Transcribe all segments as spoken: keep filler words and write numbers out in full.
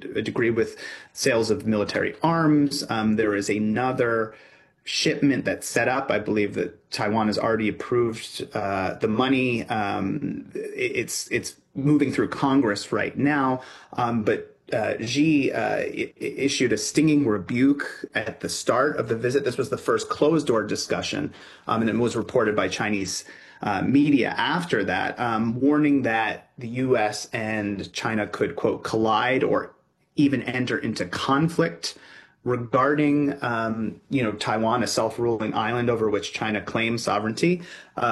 a degree with sales of military arms. Um, there is another shipment that's set up. I believe that Taiwan has already approved uh, the money. Um, it's it's moving through Congress right now, um, but Uh, Xi uh, issued a stinging rebuke at the start of the visit. This was the first closed-door discussion, um, and it was reported by Chinese uh, media after that, um, warning that the U S and China could, quote, collide or even enter into conflict regarding, um, you know, Taiwan, a self-ruling island over which China claims sovereignty.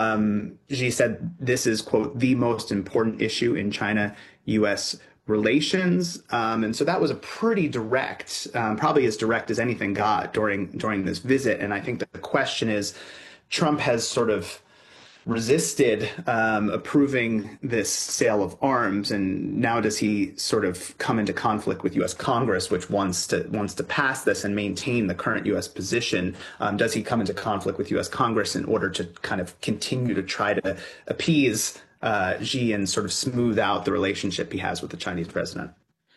Um, Xi said this is, quote, the most important issue in China-U S relations. Um, and so that was a pretty direct, um, probably as direct as anything got during during this visit. And I think that the question is, Trump has sort of resisted um, approving this sale of arms, and now does he sort of come into conflict with U S Congress, which wants to wants to pass this and maintain the current U S position? Um, does he come into conflict with U S Congress in order to kind of continue to try to appease Uh, Xi and sort of smooth out the relationship he has with the Chinese president?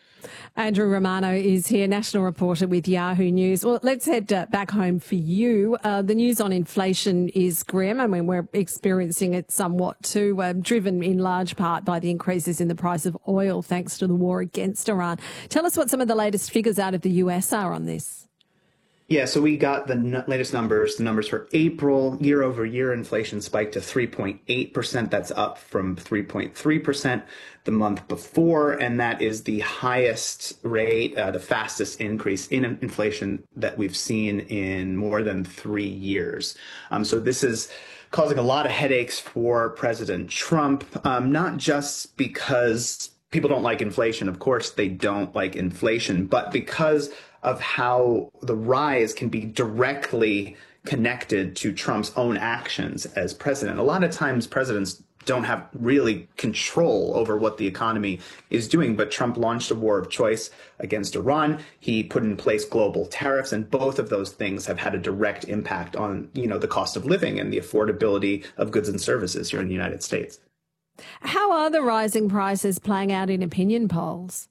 Andrew Romano is here, national reporter with Yahoo News. Well, let's head uh, back home for you. Uh, the news on inflation is grim. I mean, we're experiencing it somewhat too, uh, driven in large part by the increases in the price of oil thanks to the war against Iran. Tell us what some of the latest figures out of the U S are on this. Yeah, so we got the n- latest numbers, the numbers for April. Year over year, inflation spiked to three point eight percent. That's up from three point three percent the month before. And that is the highest rate, uh, the fastest increase in inflation that we've seen in more than three years. Um, so this is causing a lot of headaches for President Trump, um, not just because people don't like inflation. Of course, they don't like inflation, but because of how the rise can be directly connected to Trump's own actions as president. A lot of times presidents don't have really control over what the economy is doing, but Trump launched a war of choice against Iran. He put in place global tariffs, and both of those things have had a direct impact on, you know, the cost of living and the affordability of goods and services here in the United States. How are the rising prices playing out in opinion polls?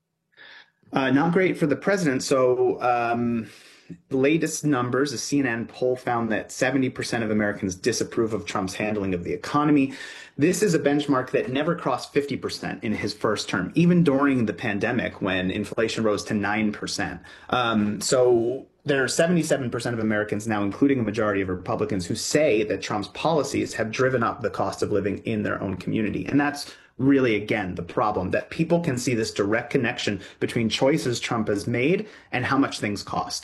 Uh, not great for the president. So um, the latest numbers, a C N N poll found that seventy percent of Americans disapprove of Trump's handling of the economy. This is a benchmark that never crossed fifty percent in his first term, even during the pandemic when inflation rose to nine percent. Um, so there are seventy-seven percent of Americans now, including a majority of Republicans, who say that Trump's policies have driven up the cost of living in their own community. And that's really, again, the problem, that people can see this direct connection between choices Trump has made and how much things cost.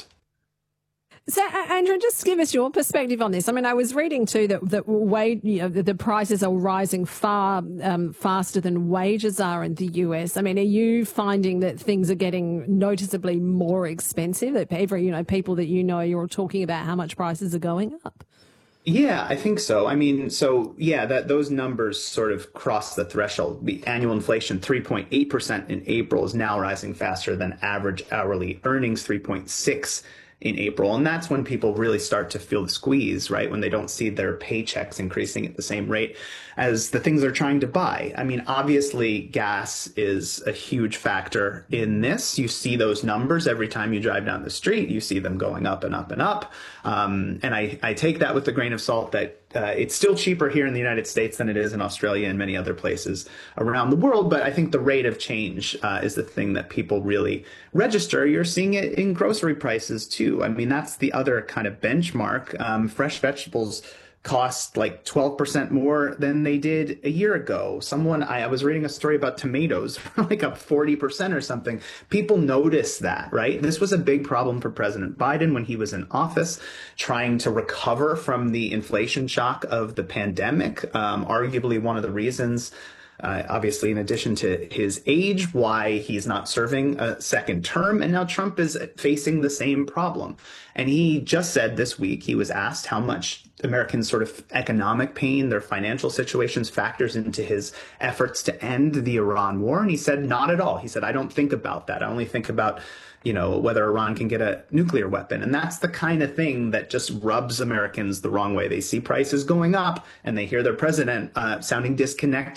So, Andrew, just give us your perspective on this. I mean, I was reading too that that wage, you know, the, the prices are rising far um, faster than wages are in the U S. I mean, are you finding that things are getting noticeably more expensive? That every, you know, people that you know, you're talking about how much prices are going up? Yeah, I think so. I mean, so yeah, that those numbers sort of cross the threshold. The annual inflation, three point eight percent in April, is now rising faster than average hourly earnings, three point six in April. And that's when people really start to feel the squeeze, right? When they don't see their paychecks increasing at the same rate as the things they're trying to buy. I mean, obviously, gas is a huge factor in this. You see those numbers every time you drive down the street. You see them going up and up and up. Um, and I, I take that with a grain of salt that uh, it's still cheaper here in the United States than it is in Australia and many other places around the world. But I think the rate of change uh, is the thing that people really register. You're seeing it in grocery prices, too. I mean, that's the other kind of benchmark. Um, fresh vegetables cost like twelve percent more than they did a year ago. Someone, I, I was reading a story about tomatoes, like up forty percent or something. People notice that, right? This was a big problem for President Biden when he was in office, trying to recover from the inflation shock of the pandemic. Um, arguably one of the reasons, Uh, obviously, in addition to his age, why he's not serving a second term. And now Trump is facing the same problem. And he just said this week, he was asked how much Americans' sort of economic pain, their financial situations factors into his efforts to end the Iran war. And he said, not at all. He said, I don't think about that. I only think about, you know, whether Iran can get a nuclear weapon. And that's the kind of thing that just rubs Americans the wrong way. They see prices going up and they hear their president uh, sounding disconnected from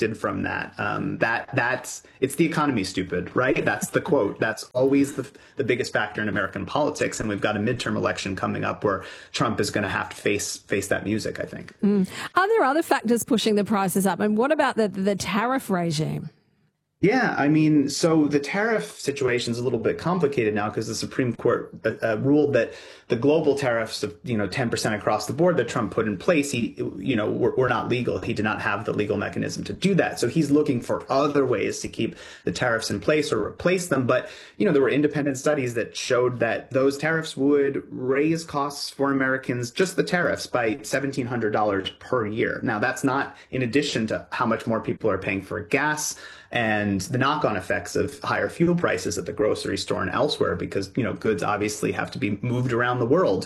that. Um, that that's it's the economy, stupid, right? That's the quote. That's always the the biggest factor in American politics, and we've got a midterm election coming up where Trump is going to have to face face that music, I think. Mm. Are there other factors pushing the prices up? And what about the the tariff regime? Yeah, I mean, so the tariff situation is a little bit complicated now because the Supreme Court uh, uh, ruled that the global tariffs of, you know, ten percent across the board that Trump put in place, he, you know, were, were not legal. He did not have the legal mechanism to do that. So he's looking for other ways to keep the tariffs in place or replace them. But, you know, there were independent studies that showed that those tariffs would raise costs for Americans, just the tariffs, by seventeen hundred dollars per year. Now, that's not in addition to how much more people are paying for gas and the knock-on effects of higher fuel prices at the grocery store and elsewhere, because, you know, goods obviously have to be moved around the world.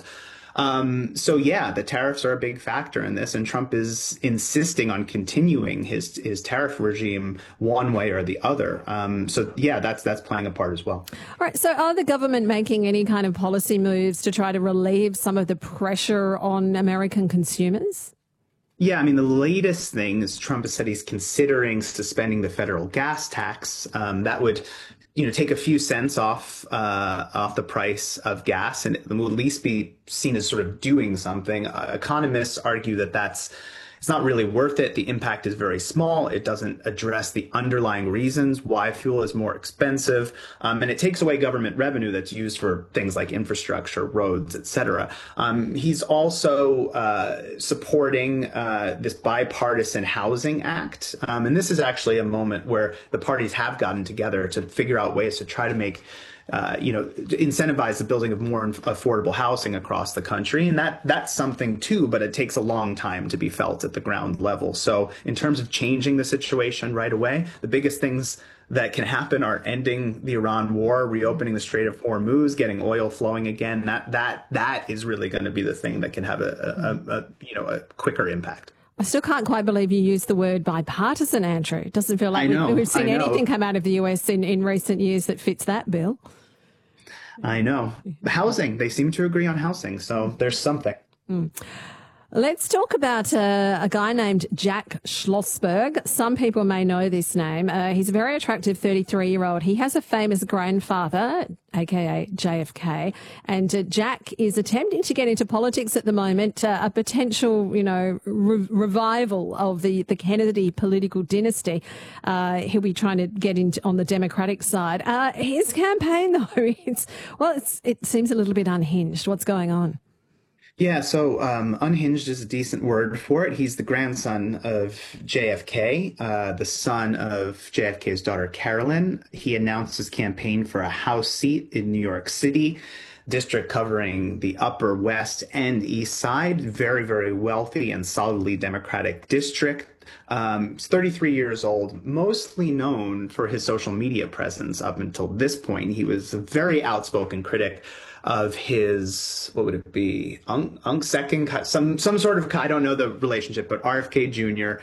Um, so, yeah, the tariffs are a big factor in this, and Trump is insisting on continuing his his tariff regime one way or the other. Um, so, yeah, that's that's playing a part as well. All right. So are the government making any kind of policy moves to try to relieve some of the pressure on American consumers? Yeah, I mean, the latest thing is Trump has said he's considering suspending the federal gas tax. Um, that would, you know, take a few cents off uh, off the price of gas, and it will at least be seen as sort of doing something. Uh, economists argue that that's it's not really worth it. The impact is very small. It doesn't address the underlying reasons why fuel is more expensive. Um, and it takes away government revenue that's used for things like infrastructure, roads, et cetera. Um, he's also uh, supporting uh, this bipartisan housing act. Um, and this is actually a moment where the parties have gotten together to figure out ways to try to make Uh, you know, incentivize the building of more affordable housing across the country. And that that's something, too, but it takes a long time to be felt at the ground level. So in terms of changing the situation right away, the biggest things that can happen are ending the Iran war, reopening the Strait of Hormuz, getting oil flowing again. That that that is really going to be the thing that can have a, a, a you know, a quicker impact. I still can't quite believe you used the word bipartisan, Andrew. It doesn't feel like know, we, we've seen I know. anything come out of the U S in, in recent years that fits that bill. I know. Housing, they seem to agree on housing, so there's something. Mm. Let's talk about uh, a guy named Jack Schlossberg. Some people may know this name. Uh, he's a very attractive thirty-three-year-old. He has a famous grandfather, a k a. J F K, and uh, Jack is attempting to get into politics at the moment, uh, a potential, you know, re- revival of the, the Kennedy political dynasty. Uh, he'll be trying to get into on the Democratic side. Uh, his campaign, though, it's, well, it's, it seems a little bit unhinged. What's going on? Yeah, so um, unhinged is a decent word for it. He's the grandson of J F K, uh, the son of J F K's daughter, Carolyn. He announced his campaign for a House seat in New York City, district covering the Upper West and East Side. Very, very wealthy and solidly Democratic district. Um, he's thirty-three years old, mostly known for his social media presence up until this point. He was a very outspoken critic of his, what would it be, Unk, Unk second, some some sort of, I don't know the relationship, but R F K Junior,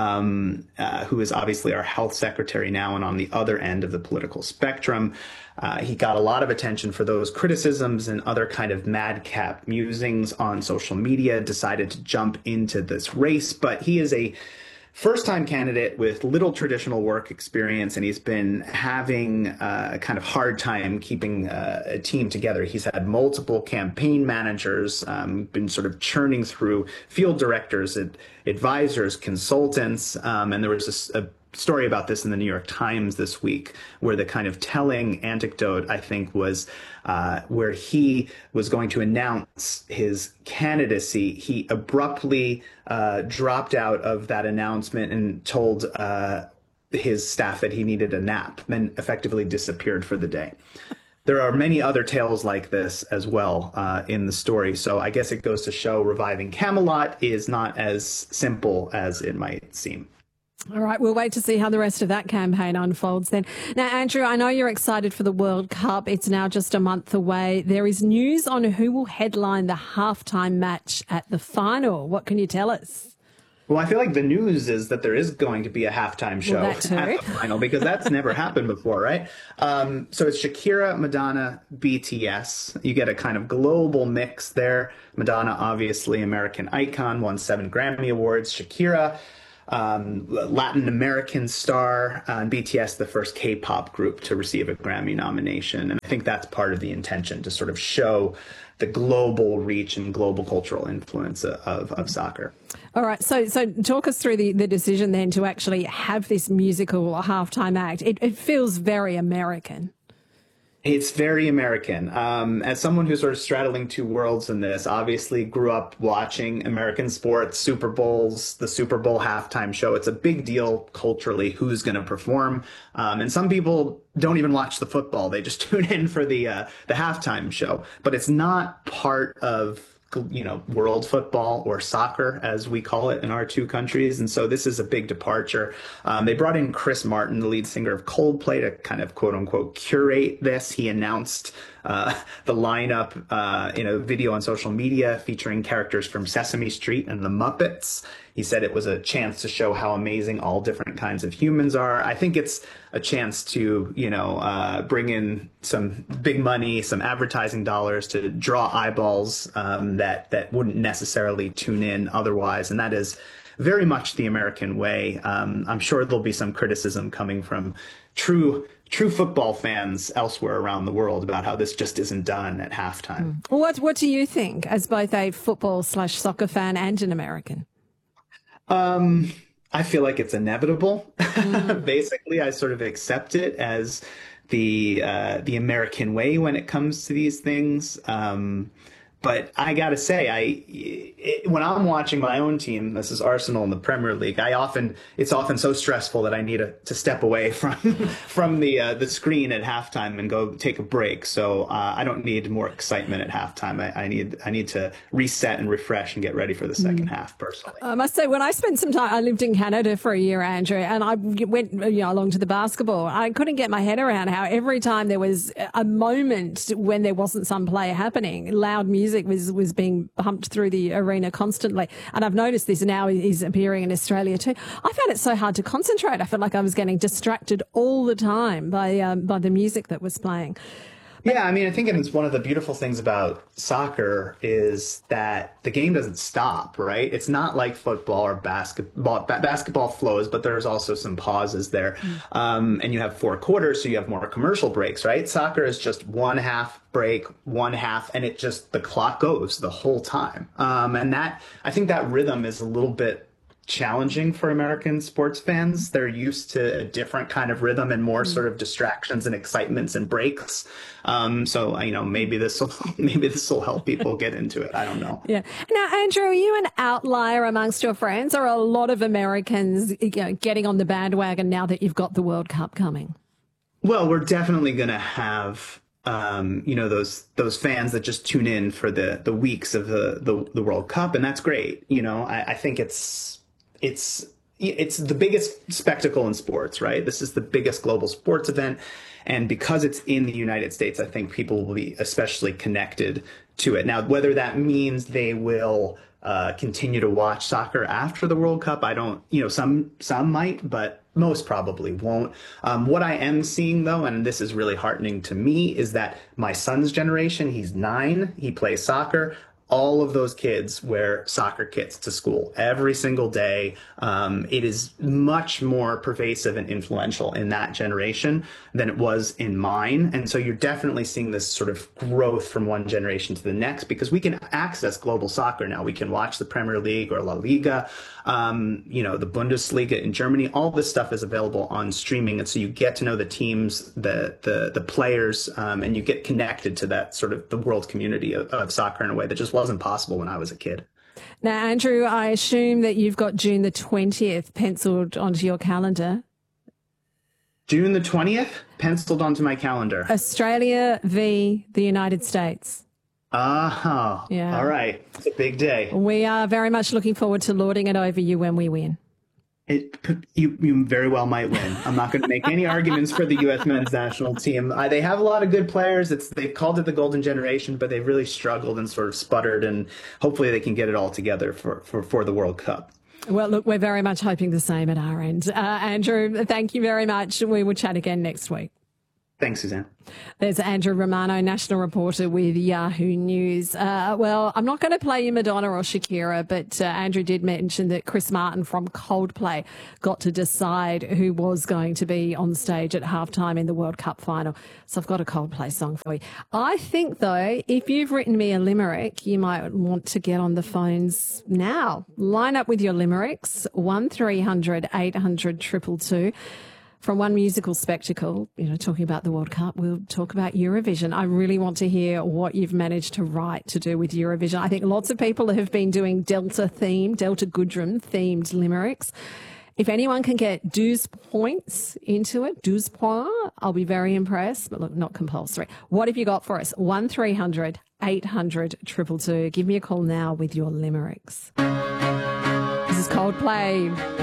um, uh, who is obviously our health secretary now and on the other end of the political spectrum. Uh, he got a lot of attention for those criticisms and other kind of madcap musings on social media, decided to jump into this race, but he is a first-time candidate with little traditional work experience, and he's been having uh, a kind of hard time keeping uh, a team together. He's had multiple campaign managers, um, been sort of churning through field directors, ad- advisors, consultants, um, and there was a, a story about this in the New York Times this week, where the kind of telling anecdote, I think, was uh, where he was going to announce his candidacy. He abruptly uh, dropped out of that announcement and told uh, his staff that he needed a nap, then effectively disappeared for the day. There are many other tales like this as well uh, in the story. So I guess it goes to show reviving Camelot is not as simple as it might seem. All right, we'll wait to see how the rest of that campaign unfolds then. Now, Andrew, I know you're excited for the World Cup. It's now just a month away. There is news on who will headline the halftime match at the final. What can you tell us? Well, I feel like the news is that there is going to be a halftime show well, that too. at the final, because that's never happened before, right? Um, so it's Shakira, Madonna, B T S. You get a kind of global mix there. Madonna, obviously American icon, won seven Grammy Awards. Shakira, um, Latin American star, uh, and B T S, the first K-pop group to receive a Grammy nomination. And I think that's part of the intention, to sort of show the global reach and global cultural influence of, of soccer. All right. So so talk us through the, the decision then to actually have this musical halftime act. It, it feels very American. It's very American. Um, as someone who's sort of straddling two worlds in this, obviously grew up watching American sports, Super Bowls, the Super Bowl halftime show. It's a big deal culturally who's going to perform. Um, and some people don't even watch the football. They just tune in for the uh, the halftime show. But it's not part of, you know, world football or soccer, as we call it in our two countries. And so this is a big departure. Um, they brought in Chris Martin, the lead singer of Coldplay, to kind of quote unquote curate this. He announced uh, the lineup uh, in a video on social media featuring characters from Sesame Street and the Muppets. He said it was a chance to show how amazing all different kinds of humans are. I think it's a chance to, you know, uh, bring in some big money, some advertising dollars to draw eyeballs um, that that wouldn't necessarily tune in otherwise. And that is very much the American way. Um, I'm sure there'll be some criticism coming from true true football fans elsewhere around the world about how this just isn't done at halftime. Mm. What What do you think, as both a football slash soccer fan and an American? Um, I feel like it's inevitable. Mm. Basically, I sort of accept it as the uh, the American way when it comes to these things. Um, but I gotta say, I it, when I'm watching my own team, this is Arsenal in the Premier League. I often it's often so stressful that I need a, to step away from from the uh, the screen at halftime and go take a break. So uh, I don't need more excitement at halftime. I, I need I need to reset and refresh and get ready for the second mm. half. Personally, I must say, when I spent some time, I lived in Canada for a year, Andrew, and I went you know along to the basketball. I couldn't get my head around how every time there was a moment when there wasn't some play happening, loud music was was being pumped through the arena constantly. And I've noticed this now is appearing in Australia too. I found it so hard to concentrate. I felt like I was getting distracted all the time by um, by the music that was playing. Yeah, I mean, I think it's one of the beautiful things about soccer is that the game doesn't stop, right? It's not like football or basketball. Ba- basketball flows, but there's also some pauses there. Mm. Um, and you have four quarters, so you have more commercial breaks, right? Soccer is just one half break, one half, and it just, the clock goes the whole time. Um, and that, I think that rhythm is a little bit challenging for American sports fans. They're used to a different kind of rhythm and more sort of distractions and excitements and breaks. Um, so, you know, maybe this will maybe this will help people get into it. I don't know. Yeah. Now, Andrew, are you an outlier amongst your friends, or are a lot of Americans you know, getting on the bandwagon now that you've got the World Cup coming? Well, we're definitely going to have Um, you know, those those fans that just tune in for the the weeks of the the, the World Cup, and that's great. You know, I, I think it's it's it's the biggest spectacle in sports, right? This is the biggest global sports event, and because it's in the United States, I think people will be especially connected to it. Now, whether that means they will uh, continue to watch soccer after the World Cup, I don't. You know, some some might, but most probably won't. Um, what I am seeing, though, and this is really heartening to me, is that my son's generation, he's nine, he plays soccer. All of those kids wear soccer kits to school every single day. Um, it is much more pervasive and influential in that generation than it was in mine. And so you're definitely seeing this sort of growth from one generation to the next, because we can access global soccer now. We can watch the Premier League or La Liga, um, you know, the Bundesliga in Germany. All this stuff is available on streaming. And so you get to know the teams, the the, the players, um, and you get connected to that sort of the world community of, of soccer in a way that just wasn't possible when I was a kid. Now, Andrew, I assume that you've got June the twentieth penciled onto your calendar. June the twentieth penciled onto my calendar. Australia v. the United States. Ah, uh-huh. Yeah. All right. It's a big day. We are very much looking forward to lording it over you when we win. It, you, you very well might win. I'm not going to make any arguments for the U S men's national team. Uh, they have a lot of good players. It's they've called it the golden generation, but they've really struggled and sort of sputtered, and hopefully they can get it all together for, for, for the World Cup. Well, look, we're very much hoping the same at our end. Uh, Andrew, thank you very much. We will chat again next week. Thanks, Suzanne. There's Andrew Romano, national reporter with Yahoo News. Uh, well, I'm not going to play you Madonna or Shakira, but uh, Andrew did mention that Chris Martin from Coldplay got to decide who was going to be on stage at halftime in the World Cup final. So I've got a Coldplay song for you. I think, though, if you've written me a limerick, you might want to get on the phones now. Line up with your limericks, one three hundred eight hundred two two two. From one musical spectacle, you know, talking about the World Cup, we'll talk about Eurovision. I really want to hear what you've managed to write to do with Eurovision. I think lots of people have been doing Delta themed, Delta Goodrem themed limericks. If anyone can get douze points into it, douze points, I'll be very impressed. But look, not compulsory. What have you got for us? one three hundred eight hundred two two two. Give me a call now with your limericks. This is Coldplay.